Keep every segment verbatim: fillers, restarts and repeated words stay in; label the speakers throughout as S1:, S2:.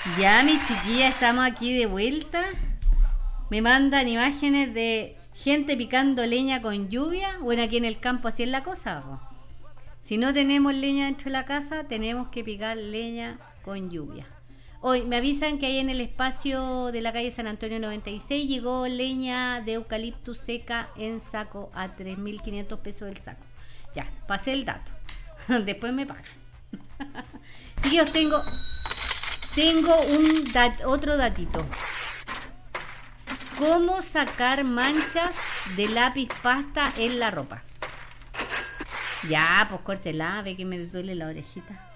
S1: Ya, mis chiquillas, estamos aquí de vuelta. Me mandan imágenes de gente picando leña con lluvia. Bueno, aquí en el campo así es la cosa, po. Si no tenemos leña dentro de la casa, tenemos que picar leña con lluvia. Hoy me avisan que ahí en el espacio de la calle San Antonio noventa y seis llegó leña de eucaliptus seca en saco a tres mil quinientos pesos el saco. Ya, pasé el dato. Después me pagan. Sí, os tengo... Tengo un dat, otro datito. ¿Cómo sacar manchas de lápiz pasta en la ropa? Ya, pues córtela, ve que me duele la orejita.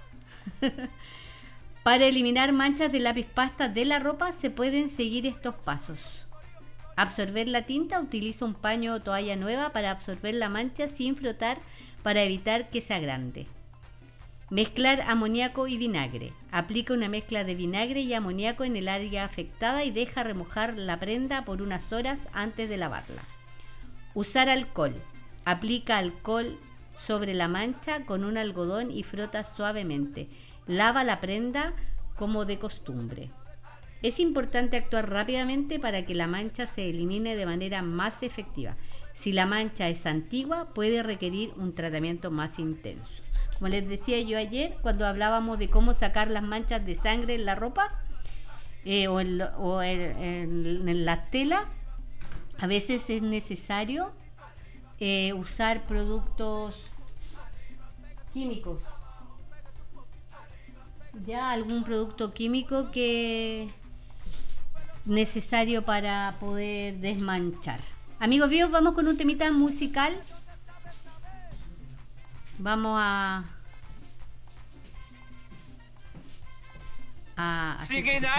S1: Para eliminar manchas de lápiz pasta de la ropa se pueden seguir estos pasos. Absorber la tinta, utiliza un paño o toalla nueva para absorber la mancha sin frotar para evitar que se agrande. Mezclar amoníaco y vinagre. Aplica una mezcla de vinagre y amoníaco en el área afectada y deja remojar la prenda por unas horas antes de lavarla. Usar alcohol. Aplica alcohol sobre la mancha con un algodón y frota suavemente. Lava la prenda como de costumbre. Es importante actuar rápidamente para que la mancha se elimine de manera más efectiva. Si la mancha es antigua, puede requerir un tratamiento más intenso. Como les decía yo ayer, cuando hablábamos de cómo sacar las manchas de sangre en la ropa eh, o, en, o en, en, en la tela, a veces es necesario eh, usar productos químicos. Ya algún producto químico que necesario para poder desmanchar. Amigos míos, vamos con un temita musical. Vamos a... a